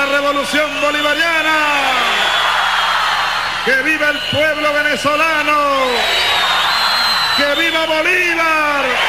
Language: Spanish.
la revolución bolivariana! ¡Que viva el pueblo venezolano! ¡Que viva Bolívar!